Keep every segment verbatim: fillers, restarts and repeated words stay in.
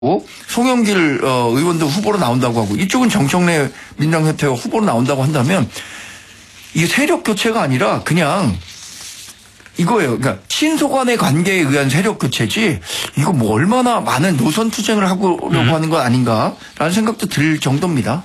송영길 어, 의원도 후보로 나온다고 하고 이쪽은 정청래 민주당대표가 후보로 나온다고 한다면 이게 세력 교체가 아니라 그냥 이거예요. 그러니까 친소 간의 관계에 의한 세력 교체지 이거 뭐 얼마나 많은 노선 투쟁을 하려고 음. 하는 건 아닌가라는 생각도 들 정도입니다.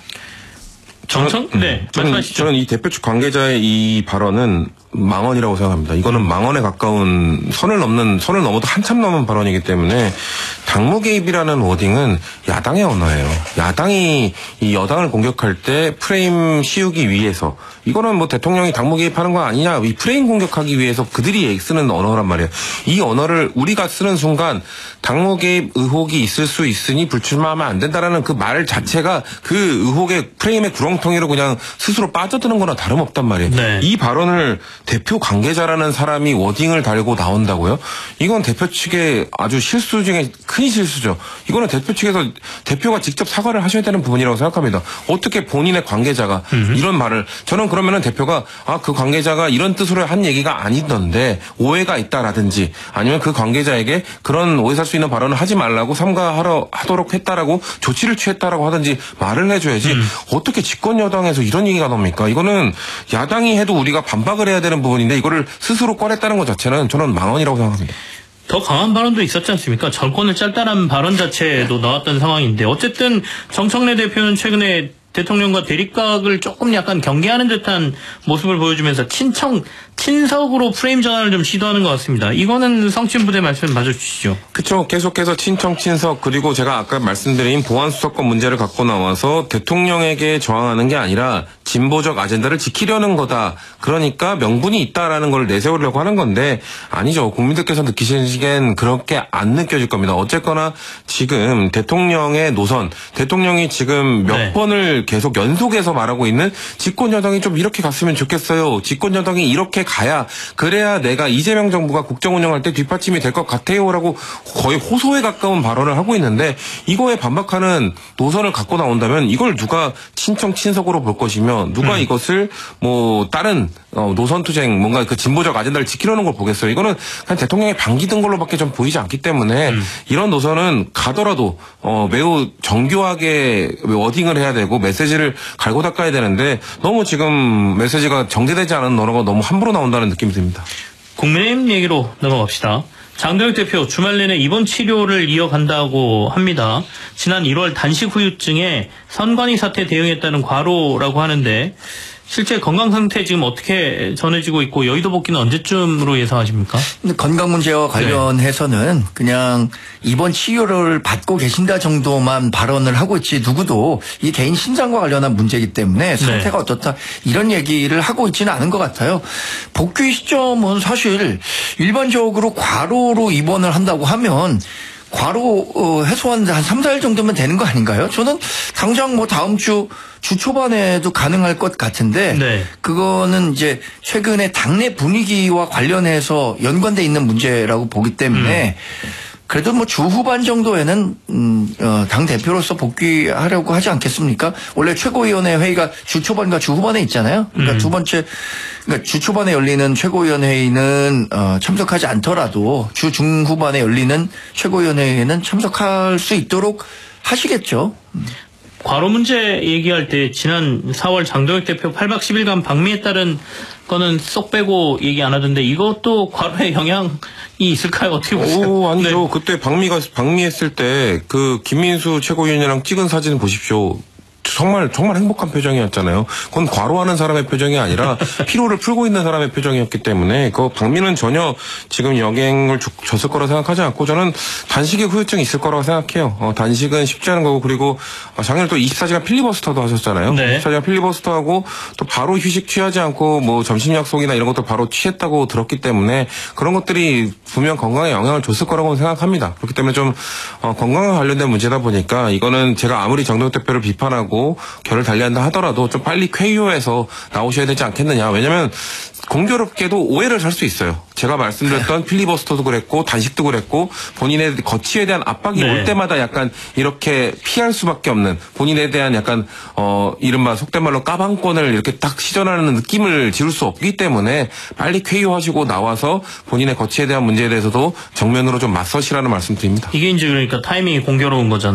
정청? 저는, 네. 저는, 말씀하시죠. 저는 이 대표 측 관계자의 이 발언은 망언이라고 생각합니다. 이거는 망언에 가까운 선을 넘는, 선을 넘어도 한참 넘은 발언이기 때문에 당무 개입이라는 워딩은 야당의 언어예요. 야당이 이 여당을 공격할 때 프레임 씌우기 위해서 이거는 뭐 대통령이 당무 개입하는 거 아니냐 이 프레임 공격하기 위해서 그들이 쓰는 언어란 말이에요. 이 언어를 우리가 쓰는 순간 당무 개입 의혹이 있을 수 있으니 불출마하면 안 된다라는 그 말 자체가 그 의혹의 프레임의 구렁텅이로 그냥 스스로 빠져드는 거나 다름없단 말이에요. 네. 이 발언을 대표 관계자라는 사람이 워딩을 달고 나온다고요? 이건 대표 측의 아주 실수 중에 큰 실수죠. 이거는 대표 측에서 대표가 직접 사과를 하셔야 되는 부분이라고 생각합니다. 어떻게 본인의 관계자가 음흠. 이런 말을 저는 그러면은 대표가 아, 그 관계자가 이런 뜻으로 한 얘기가 아니던데 오해가 있다라든지 아니면 그 관계자에게 그런 오해 살 수 있는 발언을 하지 말라고 삼가하러 하도록 했다라고 조치를 취했다라고 하든지 말을 해줘야지 음. 어떻게 집권 여당에서 이런 얘기가 나옵니까? 이거는 야당이 해도 우리가 반박을 해야 되는 부분인데 이거를 스스로 꺼냈다는 것 자체는 저는 망언이라고 생각합니다. 더 강한 발언도 있었지 않습니까? 정권을 짤다는 발언 자체도 나왔던 상황인데 어쨌든 정청래 대표는 최근에 대통령과 대립각을 조금 약간 경계하는 듯한 모습을 보여주면서 친청, 친석으로 프레임 전환을 좀 시도하는 것 같습니다. 이거는 성친부대 말씀 맞아주시죠. 그렇죠. 계속해서 친청, 친석 그리고 제가 아까 말씀드린 보안수사권 문제를 갖고 나와서 대통령에게 저항하는 게 아니라 진보적 아젠다를 지키려는 거다. 그러니까 명분이 있다라는 걸 내세우려고 하는 건데 아니죠. 국민들께서 느끼시기엔 그렇게 안 느껴질 겁니다. 어쨌거나 지금 대통령의 노선, 대통령이 지금 몇 네. 번을 계속 연속해서 말하고 있는 집권 여당이 좀 이렇게 갔으면 좋겠어요. 집권 여당이 이렇게 가야 그래야 내가 이재명 정부가 국정 운영할 때 뒷받침이 될 것 같아요라고 거의 호소에 가까운 발언을 하고 있는데 이거에 반박하는 노선을 갖고 나온다면 이걸 누가 친청 친석으로 볼 것이며 누가 음. 이것을 뭐 다른 어, 노선 투쟁 뭔가 그 진보적 아젠다를 지키려는 걸 보겠어요. 이거는 그냥 대통령의 방기 든 걸로밖에 좀 보이지 않기 때문에 음. 이런 노선은 가더라도 어, 매우 정교하게 워딩을 해야 되고 메시지를 갈고 닦아야 되는데 너무 지금 메시지가 정제되지 않은 언어가 너무 함부로 나온다는 느낌이 듭니다. 국민의힘 얘기로 넘어갑시다. 장동혁 대표 주말 내내 입원 치료를 이어간다고 합니다. 지난 일월 단식 후유증에 선관위 사태 대응했다는 과로라고 하는데 실제 건강 상태 지금 어떻게 전해지고 있고 여의도 복귀는 언제쯤으로 예상하십니까? 근데 건강 문제와 관련해서는 네. 그냥 입원 치료를 받고 계신다 정도만 발언을 하고 있지 누구도 이 개인 신장과 관련한 문제이기 때문에 상태가 네. 어떻다 이런 얘기를 하고 있지는 않은 것 같아요. 복귀 시점은 사실 일반적으로 과로로 입원을 한다고 하면 과로 해소하는데 한 삼, 사일 정도면 되는 거 아닌가요? 저는 당장 뭐 다음 주 주 초반에도 가능할 것 같은데 네. 그거는 이제 최근에 당내 분위기와 관련해서 연관돼 있는 문제라고 보기 때문에 음. 그래도 뭐 주 후반 정도에는 음, 어, 당 대표로서 복귀하려고 하지 않겠습니까? 원래 최고위원회 회의가 주 초반과 주 후반에 있잖아요. 그러니까 음. 두 번째 그러니까 주 초반에 열리는 최고위원회 회의는 어, 참석하지 않더라도 주 중후반에 열리는 최고위원회 회의는 참석할 수 있도록 하시겠죠. 음. 과로 문제 얘기할 때 지난 사월 장동혁 대표 팔 박 십 일간 방미에 따른 거는 쏙 빼고 얘기 안 하던데 이것도 과로에 영향이 있을까요? 어떻게 보세요? 오, 아니죠. 네. 그때 방미가 방미했을 때 그 김민수 최고위원이랑 찍은 사진 보십시오. 정말 정말 행복한 표정이었잖아요. 그건 과로하는 사람의 표정이 아니라 피로를 풀고 있는 사람의 표정이었기 때문에 그 방미는 전혀 지금 영향을 주, 줬을 거라 생각하지 않고 저는 단식의 후유증이 있을 거라고 생각해요. 어, 단식은 쉽지 않은 거고 그리고 작년에 또 이십사 시간 필리버스터도 하셨잖아요. 네. 이십사 시간 필리버스터하고 또 바로 휴식 취하지 않고 뭐 점심 약속이나 이런 것도 바로 취했다고 들었기 때문에 그런 것들이 분명 건강에 영향을 줬을 거라고 생각합니다. 그렇기 때문에 좀 어, 건강과 관련된 문제다 보니까 이거는 제가 아무리 정동혁 대표를 비판하고 결을 달리한다 하더라도 좀 빨리 쾌유해서 나오셔야 되지 않겠느냐. 왜냐면 공교롭게도 오해를 살 수 있어요. 제가 말씀드렸던 필리버스터도 그랬고 단식도 그랬고 본인의 거취에 대한 압박이 네. 올 때마다 약간 이렇게 피할 수밖에 없는 본인에 대한 약간 어 이른바 속된 말로 까방권을 이렇게 딱 시전하는 느낌을 지울 수 없기 때문에 빨리 쾌유하시고 나와서 본인의 거취에 대한 문제에 대해서도 정면으로 좀 맞서시라는 말씀드립니다. 이게 이제 그러니까 타이밍이 공교로운 거잖아요.